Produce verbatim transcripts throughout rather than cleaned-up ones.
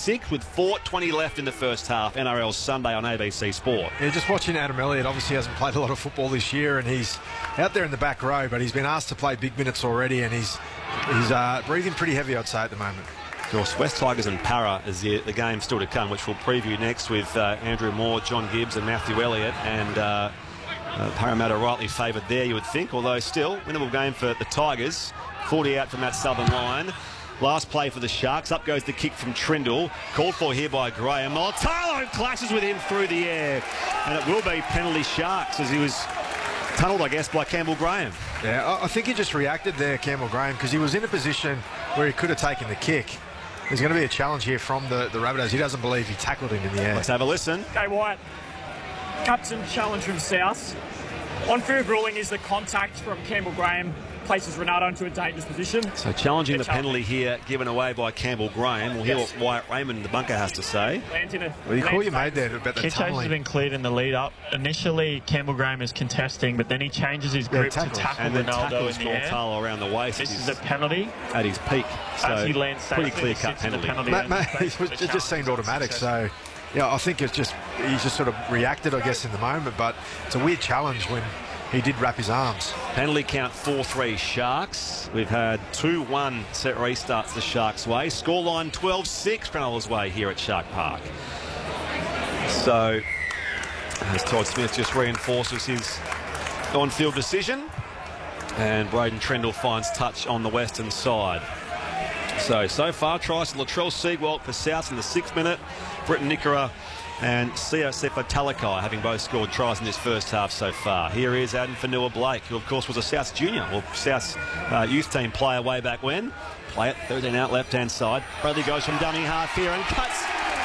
six with four twenty left in the first half. N R L Sunday on A B C Sport. Yeah, just watching Adam Elliott, obviously hasn't played a lot of football this year, and he's out there in the back row, but he's been asked to play big minutes already, and he's he's uh, breathing pretty heavy, I'd say, at the moment. Of course, West Tigers and Para is the, the game still to come, which we'll preview next with uh, Andrew Moore, John Gibbs and Matthew Elliott. And uh, uh, Parramatta rightly favoured there, you would think, although still, winnable game for the Tigers. forty out from that southern line. Last play for the Sharks. Up goes the kick from Trindle. Called for here by Graham. Multalo clashes with him through the air. And it will be penalty Sharks as he was tunnelled, I guess, by Campbell Graham. Yeah, I think he just reacted there, Campbell Graham, because he was in a position where he could have taken the kick. There's going to be a challenge here from the, the Rabbitohs. He doesn't believe he tackled him in the air. Let's have a listen. Okay, White. Captain challenge from South. On-field ruling is the contact from Campbell Graham places Ronaldo into a dangerous position. So challenging the penalty here given away by Campbell Graham. We'll hear yes. what Wyatt Raymond in the bunker has to say. Well, you call you made there about the Kick changes have been cleared in the lead up. Initially, Campbell Graham is contesting, but then he changes his grip yeah, to tackle and Ronaldo in the air. Around the waist. This is a penalty at his peak. So as he lands pretty clear-cut penalty. penalty Mate, mate, it, was, it just seemed automatic. So, yeah, I think it's just he just sort of reacted, I guess, in the moment. But it's a weird challenge when he did wrap his arms. Penalty count four three Sharks. We've had two one set restarts the Sharks' way. Scoreline twelve six Cronulla's way here at Shark Park. So, as Todd Smith just reinforces his on-field decision, and Braden Trindle finds touch on the western side. So, so far, tries to Latrell Seagwalt for South in the sixth minute. Britton Nikora and Sia Sefa Talakai having both scored tries in this first half so far. Here is Adam Fanua-Blake, who of course was a South's junior, or South's uh, youth team player way back when. Play it, thirteen out, left-hand side. Bradley goes from dummy half here and cuts.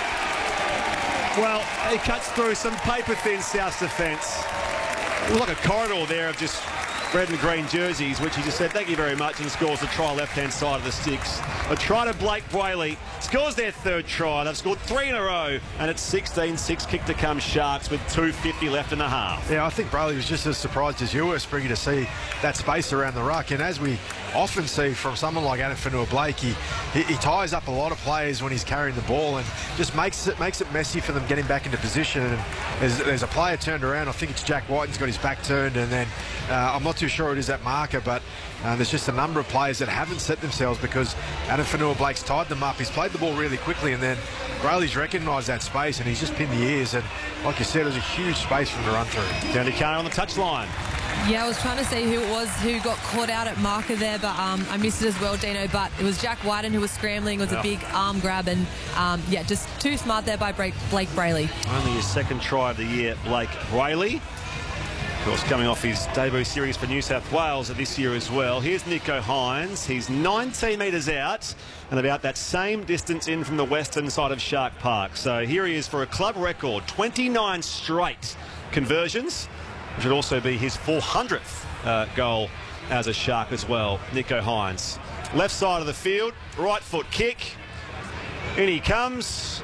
Well, he cuts through some paper-thin South's defence. It was like a corridor there of just red and green jerseys, which he just said thank you very much, and scores the try left-hand side of the sticks. A try to Blake Brayley, scores their third try. They've scored three in a row, and it's sixteen six kick to come Sharks with two fifty left in the half. Yeah, I think Brayley was just as surprised as you were, Spriggy, to see that space around the ruck. And as we often see from someone like Adam Fanua-Blake, he, he, he ties up a lot of players when he's carrying the ball and just makes it makes it messy for them getting back into position. And there's, there's a player turned around. I think it's Jack Whiten's got his back turned, and then uh, I'm not too sure it is that marker, but uh, there's just a number of players that haven't set themselves because Adam Fanua-Blake's tied them up. He's played the ball really quickly, and then Brayley's recognised that space and he's just pinned the ears. And like you said, there's a huge space for him to run through. Danny Carr on the touchline. Yeah, I was trying to see who it was who got caught out at marker there, but um, I missed it as well, Dino. But it was Jack Whiten who was scrambling. It was oh. a big arm grab, and um, yeah, just too smart there by Blake Brayley. Only his second try of the year, Blake Brayley. Of course, coming off his debut series for New South Wales this year as well. Here's Nicho Hynes. He's nineteen metres out and about that same distance in from the western side of Shark Park. So here he is for a club record, twenty-nine straight conversions. Which would also be his four hundredth uh, goal as a Shark as well. Nicho Hynes. Left side of the field, right foot kick. In he comes.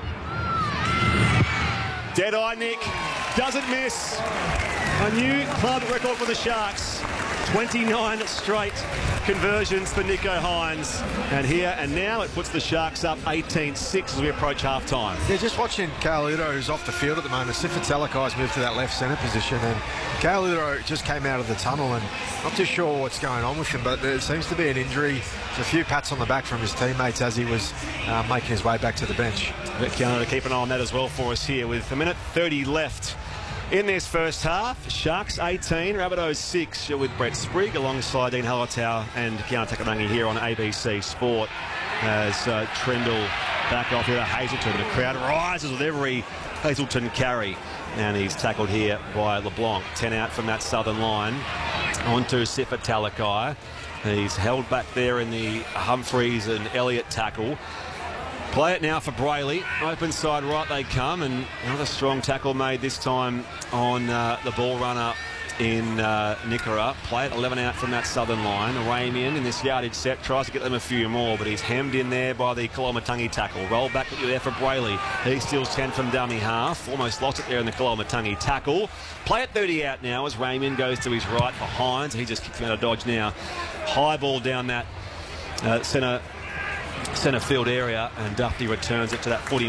Dead eye Nick. Doesn't miss. A new club record for the Sharks. twenty-nine straight conversions for Nicho Hynes. And here and now it puts the Sharks up eighteen six as we approach half-time. Yeah, just watching Kale Udo, who's off the field at the moment. Sifa Talakai's moved to that left centre position, and Kale Udo just came out of the tunnel, and not too sure what's going on with him, but there seems to be an injury. There's a few pats on the back from his teammates as he was uh, making his way back to the bench. Vic Gunner to keep an eye on that as well for us here with a minute thirty left in this first half. Sharks eighteen, Rabbitohs six. You're with Brett Sprigg alongside Dean Hallertau and Kiana Takarangi here on A B C Sport as uh, Trindle back off here at Hazelton. The crowd rises with every Hazelton carry, and he's tackled here by LeBlanc. ten out from that southern line onto Sifa Talakai. He's held back there in the Humphreys and Elliott tackle. Play it now for Brayley. Open side right they come, and another strong tackle made this time on uh, the ball runner in uh, Nikora. Play it eleven out from that southern line. Ramian in this yardage set tries to get them a few more, but he's hemmed in there by the Kolomatangi tackle. Roll back with you there for Brayley. He steals ten from dummy half. Almost lost it there in the Kolomatangi tackle. Play it thirty out now as Ramian goes to his right for Hynes. He just kicks him out of dodge now. High ball down that uh, centre centre field area, and Duffy returns it to that forty